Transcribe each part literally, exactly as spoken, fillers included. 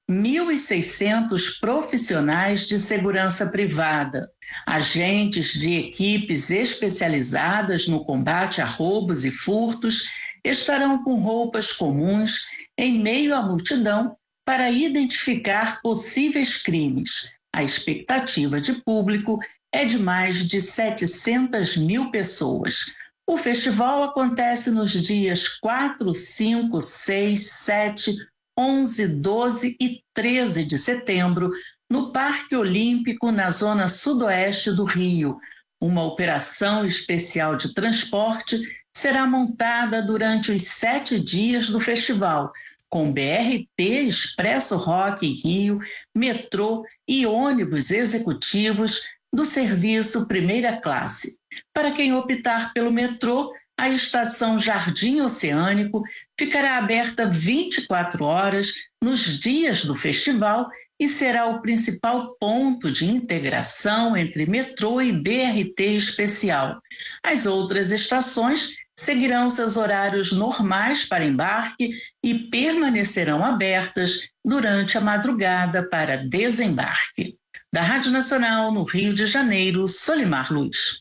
mil e seiscentos profissionais de segurança privada, agentes de equipes especializadas no combate a roubos e furtos estarão com roupas comuns em meio à multidão para identificar possíveis crimes. A expectativa de público é de mais de setecentas mil pessoas. O festival acontece nos dias quatro, cinco, seis, sete, onze, doze e treze de setembro, no Parque Olímpico, na zona sudoeste do Rio. Uma operação especial de transporte será montada durante os sete dias do festival, com B R T, Expresso Rock Rio, metrô e ônibus executivos do serviço primeira classe. Para quem optar pelo metrô, a estação Jardim Oceânico ficará aberta vinte e quatro horas nos dias do festival e será o principal ponto de integração entre metrô e B R T especial. As outras estações seguirão seus horários normais para embarque e permanecerão abertas durante a madrugada para desembarque. Da Rádio Nacional, no Rio de Janeiro, Solimar Luz.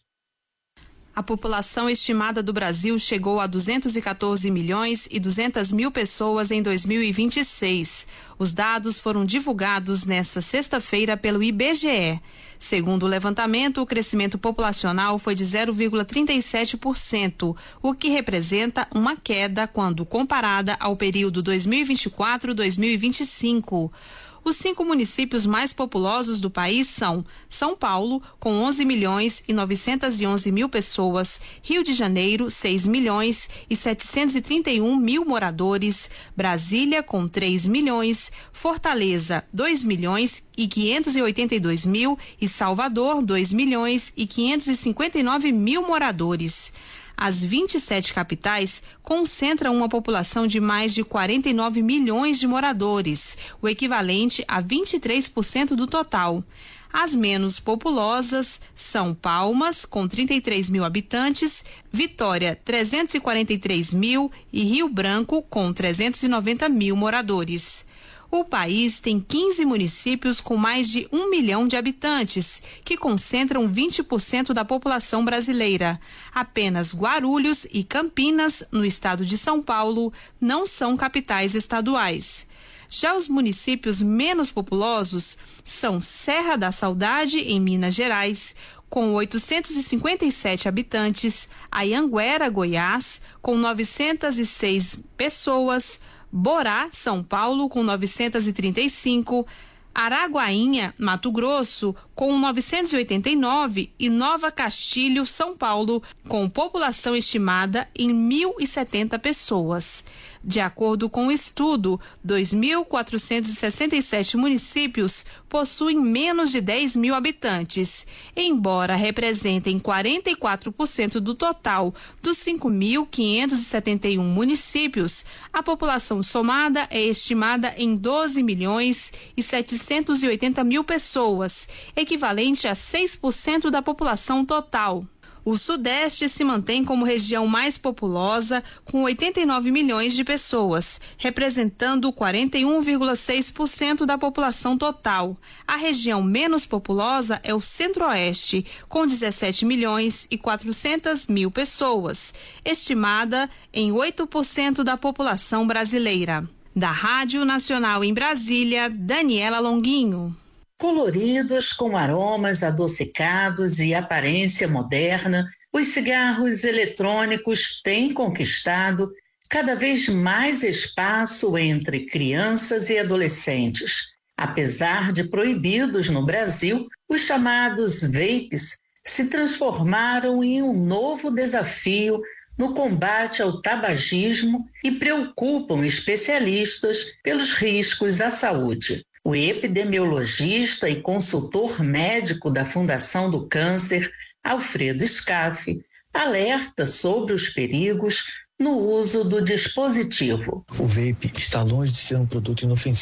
A população estimada do Brasil chegou a duzentos e quatorze milhões e duzentas mil pessoas em dois mil e vinte e seis. Os dados foram divulgados nesta sexta-feira pelo I B G E. Segundo o levantamento, o crescimento populacional foi de zero vírgula trinta e sete por cento, o que representa uma queda quando comparada ao período dois mil e vinte e quatro a dois mil e vinte e cinco. Os cinco municípios mais populosos do país são São Paulo, com onze milhões e novecentas e onze mil pessoas, Rio de Janeiro, seis milhões e setecentos e trinta e um mil moradores, Brasília, com três milhões, Fortaleza, dois milhões e quinhentos e oitenta e dois mil e Salvador, dois milhões e quinhentos e cinquenta e nove mil moradores. As vinte e sete capitais concentram uma população de mais de quarenta e nove milhões de moradores, o equivalente a vinte e três por cento do total. As menos populosas são Palmas, com trinta e três mil habitantes, Vitória, trezentos e quarenta e três mil e Rio Branco, com trezentos e noventa mil moradores. O país tem quinze municípios com mais de um milhão de habitantes, que concentram vinte por cento da população brasileira. Apenas Guarulhos e Campinas, no estado de São Paulo, não são capitais estaduais. Já os municípios menos populosos são Serra da Saudade, em Minas Gerais, com oitocentos e cinquenta e sete habitantes, Anhanguera, Goiás, com novecentas e seis pessoas, Borá, São Paulo, com novecentos e trinta e cinco, Araguainha, Mato Grosso, com novecentos e oitenta e nove e Nova Castilho, São Paulo, com população estimada em mil e setenta pessoas. De acordo com o estudo, dois mil quatrocentos e sessenta e sete municípios possuem menos de dez mil habitantes, embora representem quarenta e quatro por cento do total dos cinco mil quinhentos e setenta e um municípios. A população somada é estimada em doze milhões e setecentos e oitenta mil pessoas, equivalente a seis por cento da população total. O Sudeste se mantém como região mais populosa, com oitenta e nove milhões de pessoas, representando quarenta e um vírgula seis por cento da população total. A região menos populosa é o Centro-Oeste, com dezessete milhões e quatrocentas mil pessoas, estimada em oito por cento da população brasileira. Da Rádio Nacional em Brasília, Daniela Longuinho. Coloridos, com aromas adocicados e aparência moderna, os cigarros eletrônicos têm conquistado cada vez mais espaço entre crianças e adolescentes. Apesar de proibidos no Brasil, os chamados vapes se transformaram em um novo desafio no combate ao tabagismo e preocupam especialistas pelos riscos à saúde. O epidemiologista e consultor médico da Fundação do Câncer, Alfredo Scaff, alerta sobre os perigos no uso do dispositivo. O vape está longe de ser um produto inofensivo.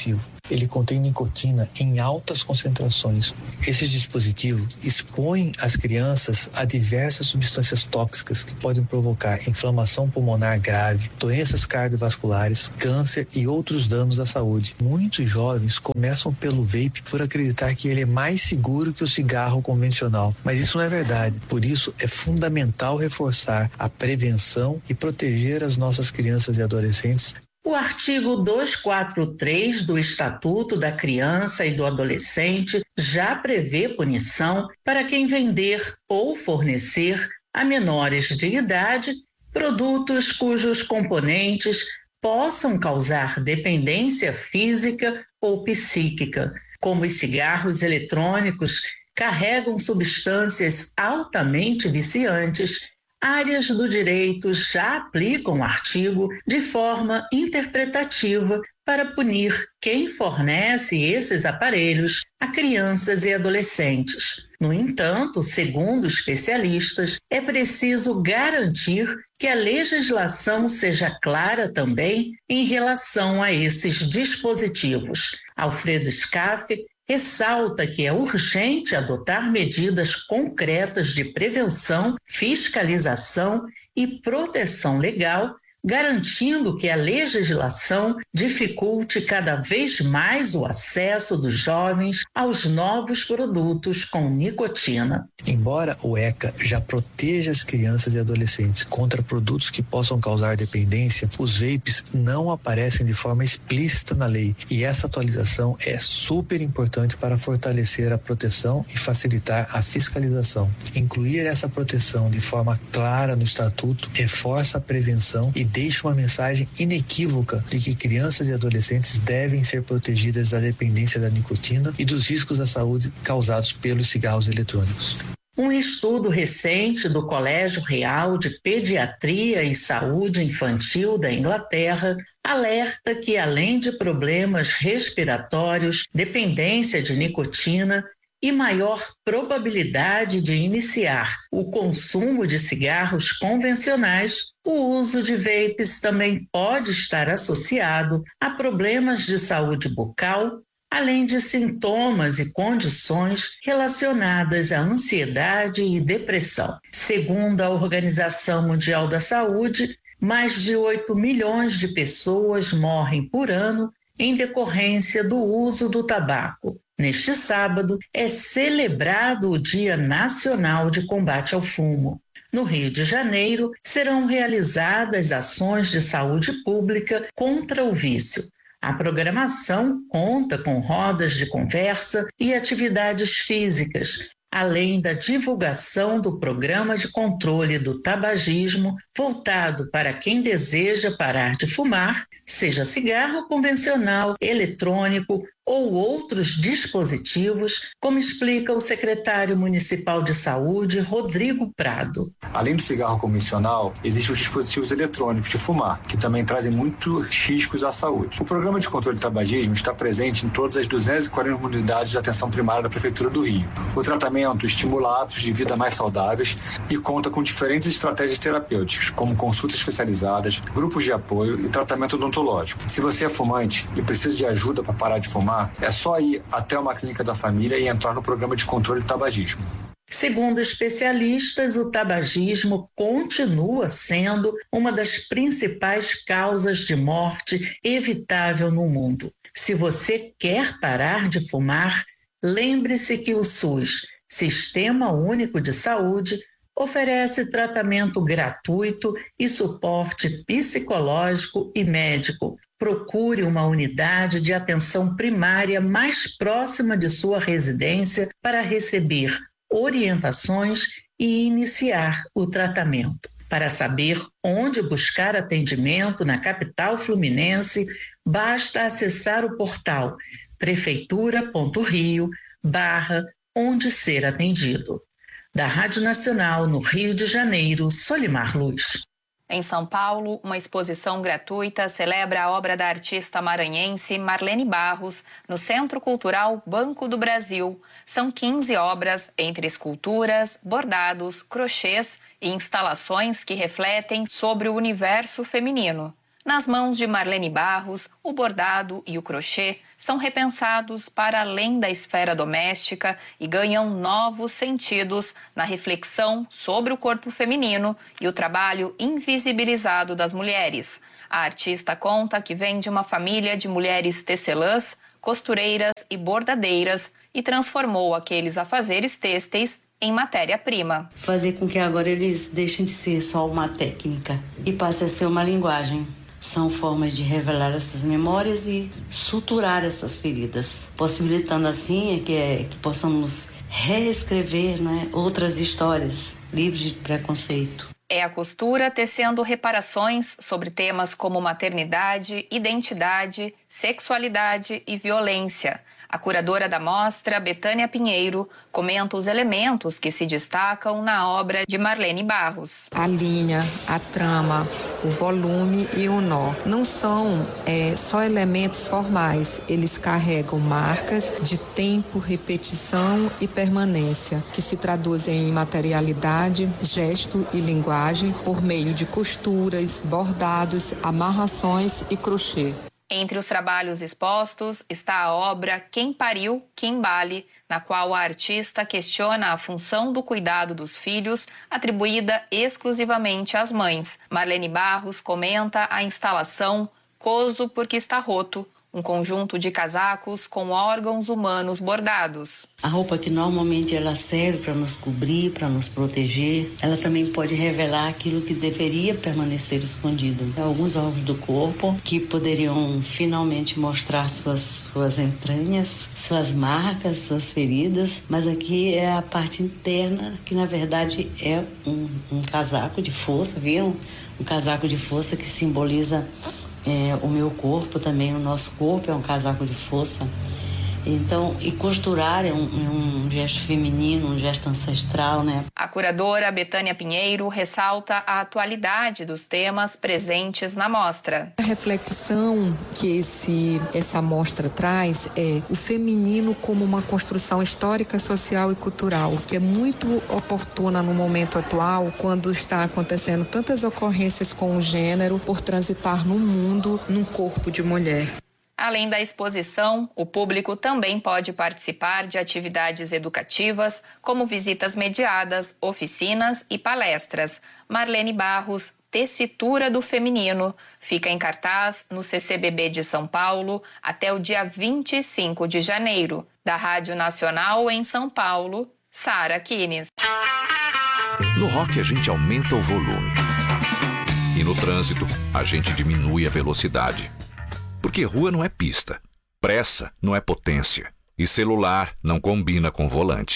ele contém nicotina em altas concentrações. Esses dispositivos expõem as crianças a diversas substâncias tóxicas que podem provocar inflamação pulmonar grave, doenças cardiovasculares, câncer e outros danos à saúde. Muitos jovens começam pelo vape por acreditar que ele é mais seguro que o cigarro convencional, mas isso não é verdade. Por isso é fundamental reforçar a prevenção e proteger as nossas crianças e adolescentes. O artigo duzentos e quarenta e três do Estatuto da Criança e do Adolescente já prevê punição para quem vender ou fornecer a menores de idade produtos cujos componentes possam causar dependência física ou psíquica, como os cigarros eletrônicos carregam substâncias altamente viciantes. Áreas do direito já aplicam o artigo de forma interpretativa para punir quem fornece esses aparelhos a crianças e adolescentes. No entanto, segundo especialistas, é preciso garantir que a legislação seja clara também em relação a esses dispositivos. Alfredo Scaff ressalta que é urgente adotar medidas concretas de prevenção, fiscalização e proteção legal, garantindo que a legislação dificulte cada vez mais o acesso dos jovens aos novos produtos com nicotina. Embora o ECA já proteja as crianças e adolescentes contra produtos que possam causar dependência, os vapes não aparecem de forma explícita na lei, e essa atualização é super importante para fortalecer a proteção e facilitar a fiscalização. Incluir essa proteção de forma clara no estatuto reforça a prevenção e deixa uma mensagem inequívoca de que crianças e adolescentes devem ser protegidas da dependência da nicotina e dos riscos à saúde causados pelos cigarros eletrônicos. Um estudo recente do Colégio Real de Pediatria e Saúde Infantil da Inglaterra alerta que, além de problemas respiratórios, dependência de nicotina e maior probabilidade de iniciar o consumo de cigarros convencionais, o uso de vapes também pode estar associado a problemas de saúde bucal, além de sintomas e condições relacionadas à ansiedade e depressão. Segundo a Organização Mundial da Saúde, mais de oito milhões de pessoas morrem por ano em decorrência do uso do tabaco. Neste sábado, é celebrado o Dia Nacional de Combate ao Fumo. No Rio de Janeiro, serão realizadas ações de saúde pública contra o vício. A programação conta com rodas de conversa e atividades físicas, além da divulgação do programa de controle do tabagismo voltado para quem deseja parar de fumar, seja cigarro convencional, eletrônico ou outros dispositivos, como explica o secretário municipal de saúde, Rodrigo Prado. Além do cigarro convencional, existem os dispositivos eletrônicos de fumar, que também trazem muitos riscos à saúde. O programa de controle do tabagismo está presente em todas as duzentas e quarenta unidades de atenção primária da Prefeitura do Rio. O tratamento estimula hábitos de vida mais saudáveis e conta com diferentes estratégias terapêuticas, como consultas especializadas, grupos de apoio e tratamento odontológico. Se você é fumante e precisa de ajuda para parar de fumar, é só ir até uma clínica da família e entrar no programa de controle do tabagismo. Segundo especialistas, o tabagismo continua sendo uma das principais causas de morte evitável no mundo. Se você quer parar de fumar, lembre-se que o SUS, Sistema Único de Saúde, oferece tratamento gratuito e suporte psicológico e médico. Procure uma unidade de atenção primária mais próxima de sua residência para receber orientações e iniciar o tratamento. Para saber onde buscar atendimento na capital fluminense, basta acessar o portal prefeitura.rio barra onde ser atendido. Da Rádio Nacional no Rio de Janeiro, Solimar Luz. Em São Paulo, uma exposição gratuita celebra a obra da artista maranhense Marlene Barros no Centro Cultural Banco do Brasil. São quinze obras, entre esculturas, bordados, crochês e instalações que refletem sobre o universo feminino. Nas mãos de Marlene Barros, o bordado e o crochê são repensados para além da esfera doméstica e ganham novos sentidos na reflexão sobre o corpo feminino e o trabalho invisibilizado das mulheres. A artista conta que vem de uma família de mulheres tecelãs, costureiras e bordadeiras e transformou aqueles afazeres têxteis em matéria-prima. Fazer com que agora eles deixem de ser só uma técnica e passe a ser uma linguagem. São formas de revelar essas memórias e suturar essas feridas, possibilitando assim que, é, que possamos reescrever, né, outras histórias livres de preconceito. É a costura tecendo reparações sobre temas como maternidade, identidade, sexualidade e violência. A curadora da mostra, Betânia Pinheiro, comenta os elementos que se destacam na obra de Marlene Barros. A linha, a trama, o volume e o nó não são é, só elementos formais, eles carregam marcas de tempo, repetição e permanência, que se traduzem em materialidade, gesto e linguagem por meio de costuras, bordados, amarrações e crochê. Entre os trabalhos expostos está a obra Quem Pariu, Que Embale, na qual a artista questiona a função do cuidado dos filhos atribuída exclusivamente às mães. Marlene Barros comenta a instalação Coso Porque Está Roto, um conjunto de casacos com órgãos humanos bordados. A roupa que normalmente ela serve para nos cobrir, para nos proteger, ela também pode revelar aquilo que deveria permanecer escondido. Alguns órgãos do corpo que poderiam finalmente mostrar suas, suas entranhas, suas marcas, suas feridas, mas aqui é a parte interna, que na verdade é um, um casaco de força, viu? Um casaco de força que simboliza É, o meu corpo também, o nosso corpo é um casaco de força. Então, e costurar é um, é um gesto feminino, um gesto ancestral, né? A curadora Betânia Pinheiro ressalta a atualidade dos temas presentes na mostra. A reflexão que esse, essa mostra traz é o feminino como uma construção histórica, social e cultural, que é muito oportuna no momento atual, quando está acontecendo tantas ocorrências com o gênero por transitar no mundo num corpo de mulher. Além da exposição, o público também pode participar de atividades educativas, como visitas mediadas, oficinas e palestras. Marlene Barros, Tessitura do Feminino, fica em cartaz no C C B B de São Paulo até o dia vinte e cinco de janeiro. Da Rádio Nacional em São Paulo, Sara Kines. No rock a gente aumenta o volume. E no trânsito a gente diminui a velocidade. Porque rua não é pista, pressa não é potência e celular não combina com volante.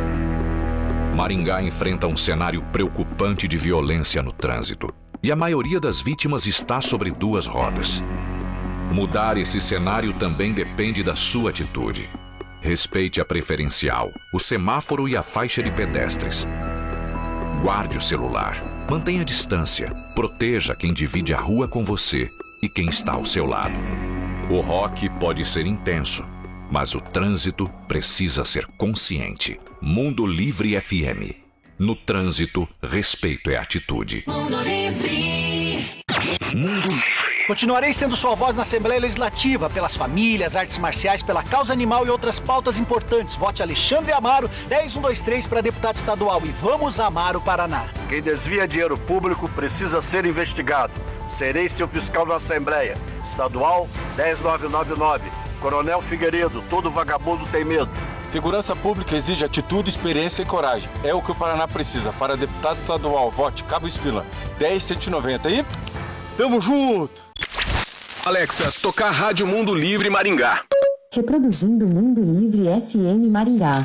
Maringá enfrenta um cenário preocupante de violência no trânsito e a maioria das vítimas está sobre duas rodas. Mudar esse cenário também depende da sua atitude. Respeite a preferencial, o semáforo e a faixa de pedestres. Guarde o celular, mantenha a distância, proteja quem divide a rua com você e quem está ao seu lado. O rock pode ser intenso, mas o trânsito precisa ser consciente. Mundo Livre F M. No trânsito, respeito é atitude. Mundo Livre. Mundo Livre. Continuarei sendo sua voz na Assembleia Legislativa, pelas famílias, artes marciais, pela causa animal e outras pautas importantes. Vote Alexandre Amaro, dez mil cento e vinte e três para deputado estadual e vamos amar o Paraná. Quem desvia dinheiro público precisa ser investigado. Serei seu fiscal na Assembleia. Estadual dez mil novecentos e noventa e nove. Coronel Figueiredo, todo vagabundo tem medo. Segurança pública exige atitude, experiência e coragem. É o que o Paraná precisa. Para deputado estadual, vote Cabo Espila, dez mil cento e noventa e tamo junto! Alexa, tocar Rádio Mundo Livre Maringá. Reproduzindo Mundo Livre F M Maringá.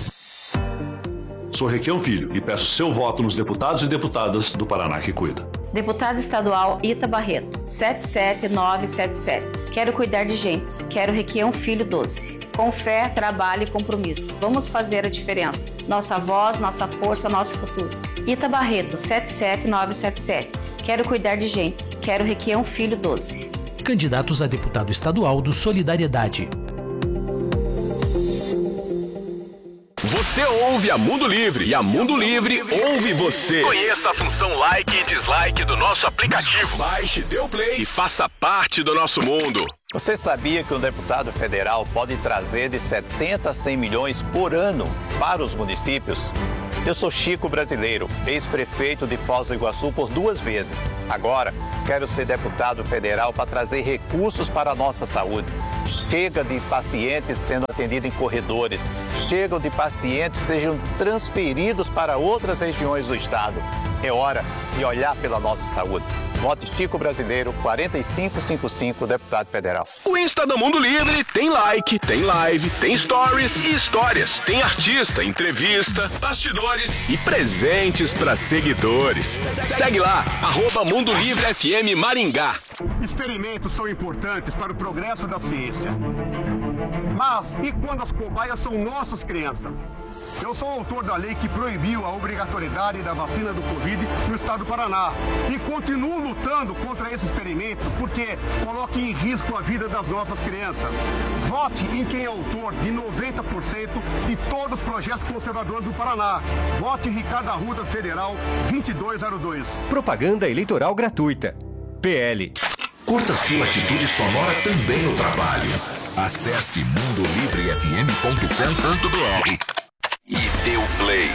Sou Requião Filho e peço seu voto nos deputados e deputadas do Paraná que cuida. Deputado estadual Ita Barreto, sete sete nove sete sete. Quero cuidar de gente. Quero Requião Filho doze. Com fé, trabalho e compromisso. Vamos fazer a diferença. Nossa voz, nossa força, nosso futuro. Ita Barreto, sete sete nove sete sete. Quero cuidar de gente. Quero Requião Filho doze. Candidatos a deputado estadual do Solidariedade. Você ouve a Mundo Livre e a Mundo Livre ouve você. Conheça a função like e dislike do nosso aplicativo. Baixe, dê o play e faça parte do nosso mundo. Você sabia que um deputado federal pode trazer de setenta a cem milhões por ano para os municípios? Eu sou Chico Brasileiro, ex-prefeito de Foz do Iguaçu por duas vezes. Agora, quero ser deputado federal para trazer recursos para a nossa saúde. Chega de pacientes sendo atendidos em corredores. Chega de pacientes sejam transferidos para outras regiões do estado. É hora de olhar pela nossa saúde. Vote Chico Brasileiro, quatro cinco cinco cinco, deputado federal. O Insta do Mundo Livre tem like, tem live, tem stories e histórias. Tem artista, entrevista, bastidores e presentes para seguidores. Segue lá, arroba Mundo Livre F M Maringá. Experimentos são importantes para o progresso da ciência. Mas e quando as cobaias são nossas crianças? Eu sou autor da lei que proibiu a obrigatoriedade da vacina do Covid no estado do Paraná. E continuo lutando contra esse experimento porque coloca em risco a vida das nossas crianças. Vote em quem é autor de noventa por cento de todos os projetos conservadores do Paraná. Vote Ricardo Arruda Federal vinte e dois zero dois. Propaganda eleitoral gratuita. P L. Curta sua atitude sonora também no trabalho. Acesse mundo livre f m ponto com ponto b r e dê o play.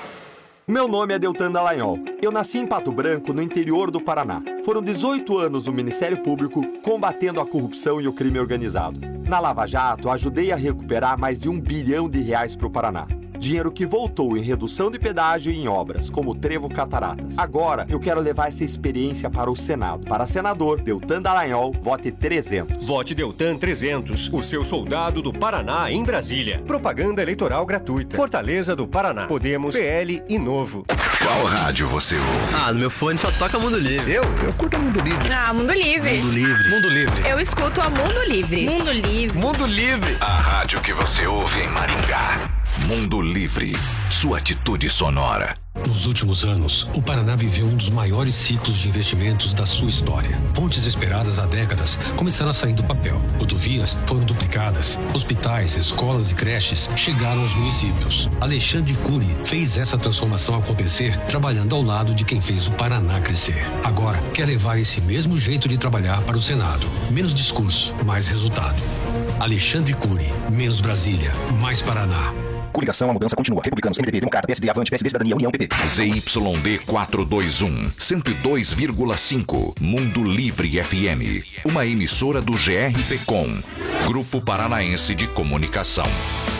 Meu nome é Deltan Dallagnol. Eu nasci em Pato Branco, no interior do Paraná. Foram dezoito anos no Ministério Público combatendo a corrupção e o crime organizado. Na Lava Jato, ajudei a recuperar mais de um bilhão de reais para o Paraná. Dinheiro que voltou em redução de pedágio e em obras, como o Trevo Cataratas. Agora, eu quero levar essa experiência para o Senado. Para senador, Deltan Dallagnol, vote trezentos. Vote Deltan trezentos, o seu soldado do Paraná em Brasília. Propaganda eleitoral gratuita. Fortaleza do Paraná. Podemos, P L e Novo. Qual rádio você ouve? Ah, no meu fone só toca Mundo Livre. Eu? Eu curto Mundo Livre. Ah, Mundo Livre. Mundo Livre. Mundo Livre. Eu escuto a Mundo Livre. Mundo Livre. Mundo Livre. A rádio que você ouve em Maringá. Mundo Livre. Sua atitude sonora. Nos últimos anos, o Paraná viveu um dos maiores ciclos de investimentos da sua história. Pontes esperadas há décadas começaram a sair do papel. Rodovias foram duplicadas. Hospitais, escolas e creches chegaram aos municípios. Alexandre Cury fez essa transformação acontecer trabalhando ao lado de quem fez o Paraná crescer. Agora, quer levar esse mesmo jeito de trabalhar para o Senado. Menos discurso, mais resultado. Alexandre Cury, menos Brasília, mais Paraná. Coligação, a mudança continua. Republicanos, M D B, Democrata, P S D, Avante, P S D, Cidadania, União, P P. Z Y D quatrocentos e vinte e um, cento e dois vírgula cinco, Mundo Livre F M. Uma emissora do G R P Com, Grupo Paranaense de Comunicação.